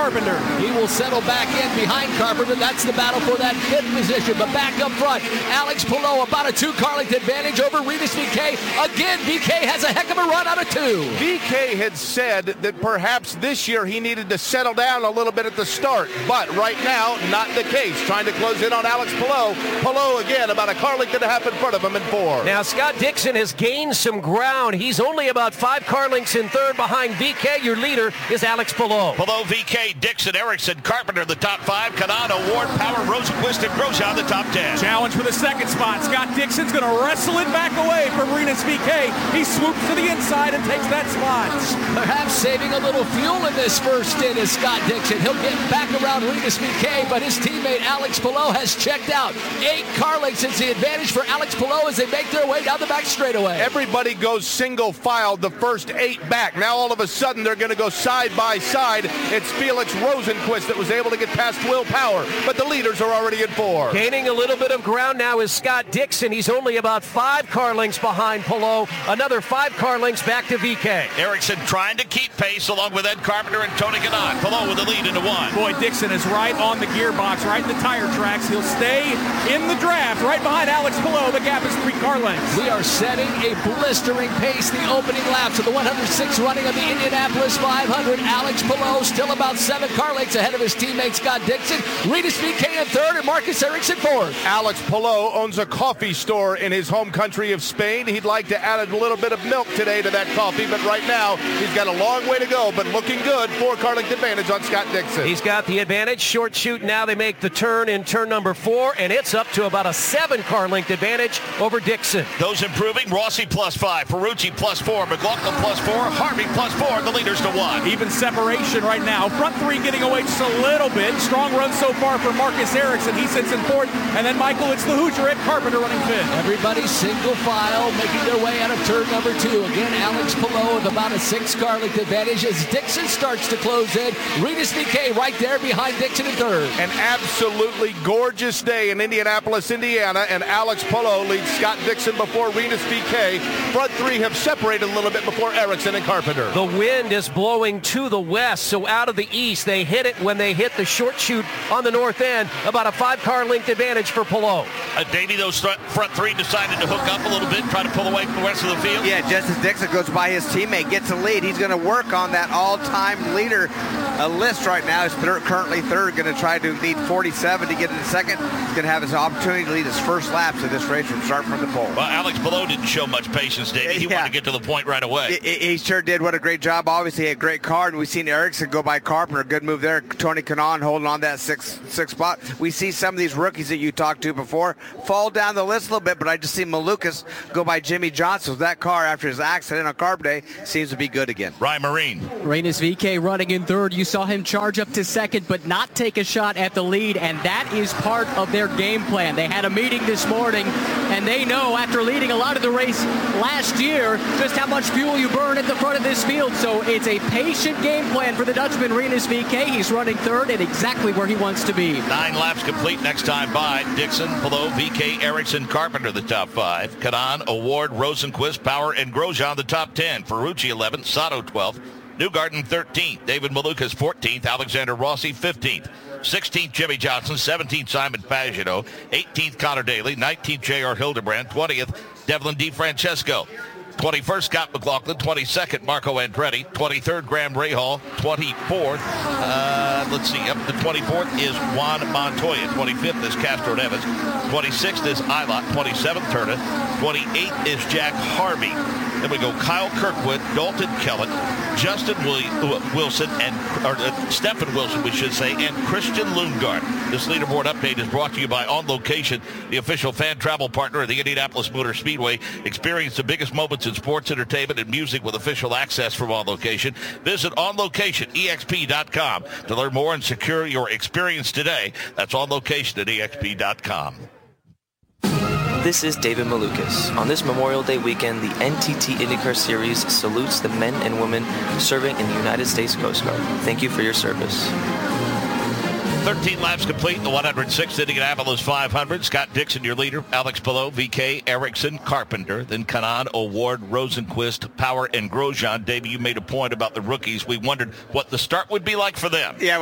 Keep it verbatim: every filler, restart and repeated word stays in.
Carpenter. He will settle back in behind Carpenter. That's the battle for that fifth position. But back up front, Alex Palou, about a two-car length advantage over Rinus V K. Again, V K has a heck of a run out of two. V K had said that perhaps this year he needed to settle down a little bit at the start. But right now, not the case. Trying to close in on Alex Palou. Palou, again, about a car length and a half in front of him in four. Now, Scott Dixon has gained some ground. He's only about five car lengths in third behind V K. Your leader is Alex Palou. Palou, V K, Dixon, Erickson, Carpenter, the top five. Kanaan, Award, Power, Rosenquist, and Grosjean, the top ten. Challenge for the second spot. Scott Dixon's going to wrestle it back away from Rinus V K. He swoops to the inside and takes that spot. Perhaps saving a little fuel in this first stint is Scott Dixon. He'll get back around Rinus V K, but his teammate Alex Palou has checked out. Eight car lengths is the advantage for Alex Palou as they make their way down the back straightaway. Everybody goes single file the first eight back. Now all of a sudden they're going to go side by side. It's Felix Rosenquist that was able to get past Will Power, but the leaders are already in four. Gaining a little bit of ground now is Scott Dixon. He's only about five car lengths behind Palou. Another five car lengths back to V K. Erickson trying to keep pace along with Ed Carpenter and Tony Kanaan. Palou with the lead into one. Boy, Dixon is right on the gearbox, right in the tire tracks. He'll stay in the draft right behind Alex Palou. The gap is three car lengths. We are setting a blistering pace the opening laps of the one hundred sixth running of the Indianapolis five hundred. Alex Palou still about seven car lengths ahead of his teammate Scott Dixon. Rinus V K in third and Marcus Ericsson fourth. Alex Palou owns a coffee store in his home country of Spain. He'd like to add a little bit of milk today to that coffee, but right now he's got a long way to go, but looking good. Four car length advantage on Scott Dixon. He's got the advantage. Short shoot now. They make the turn in turn number four, and it's up to about a seven car length advantage over Dixon. Those improving, Rossi plus five, Ferrucci plus four, McLaughlin plus four, Harvey plus four, the leaders to one. Even separation right now. Front three getting away just a little bit. Strong run so far for Marcus Ericsson. He sits in fourth. And then Michael, it's the Hoosier, Ed Carpenter running fifth. Everybody single file making their way out of turn number two. Again, Alex Palou with about a six car length advantage as Dixon starts to close in. Rinus V K right there behind Dixon in third. An absolutely gorgeous day in Indianapolis, Indiana, and Alex Palou leads Scott Dixon before Rinus V K. Front three have separated a little bit before Ericsson and Carpenter. The wind is blowing to the west, so out of the east. They hit it when they hit the short chute on the north end. About a five car length advantage for Palou. Uh, Davey, those th- front three decided to hook up a little bit, try to pull away from the rest of the field. Yeah, just as Dixon goes by his teammate, gets a lead. He's going to work on that all-time leader uh, list right now. He's third, currently third, going to try to lead forty-seven to get into second. He's going to have his opportunity to lead his first laps of this race from start from the pole. Well, Alex Palou didn't show much patience, Davey. He yeah. wanted to get to the point right away. He, he sure did. What a great job. Obviously, he had a great car, and we've seen Ericsson go by Carpenter. Good move there. Tony Kanaan holding on that sixth, sixth spot. We see some of these rookies that you talked to before fall down the list a little bit, but I just see Malukas go by Jimmy Johnson. So that car, after his accident on Carb Day, seems to be good again. Ryan Marine. Rinus V K running in third. You saw him charge up to second, but not take a shot at the lead, and that is part of their game plan. They had a meeting this morning, and they know after leading a lot of the race last year just how much fuel you burn at the front of this field. So it's a patient game plan for the Dutchman, Rinus V K. He's running third and exactly where he wants to be. Nine laps complete next time by. Dixon, Palou, V K, Ericsson, Carpenter, the top five. Kanaan, Award, Rosenquist, Power, and Grosjean, the top ten. Ferrucci, eleventh. Sato, twelfth. Newgarden, thirteenth. David Malukas, fourteenth. Alexander Rossi, fifteenth. sixteenth, Jimmy Johnson. seventeenth, Simon Pagenaud. eighteenth, Connor Daly. nineteenth, J R Hildebrand. twentieth, Devlin DeFrancesco. twenty-first, Scott McLaughlin. twenty-second, Marco Andretti. twenty-third, Graham Rahal. twenty-fourth, uh, let's see, up to twenty-fourth is Juan Montoya. twenty-fifth is Castro Neves. twenty-sixth is Ilott. twenty-seventh, Turner. twenty-eighth is Jack Harvey. Then we go Kyle Kirkwood, Dalton Kellett, Justin Wilson, and or uh, Stephen Wilson, we should say, and Christian Lundgaard. This leaderboard update is brought to you by On Location, the official fan travel partner of the Indianapolis Motor Speedway. Experience the biggest moments in sports, entertainment, and music with official access from On Location. Visit on location e x p dot com to learn more and secure your experience today. That's On Location at e x p dot com. This is David Malukas. On this Memorial Day weekend, the N T T IndyCar Series salutes the men and women serving in the United States Coast Guard. Thank you for your service. thirteen laps complete in the one hundred sixth Indianapolis five hundred. Scott Dixon, your leader. Alex Palou, V K, Ericsson, Carpenter. Then Kanaan, Award, Rosenquist, Power, and Grosjean. Davey, you made a point about the rookies. We wondered what the start would be like for them. Yeah.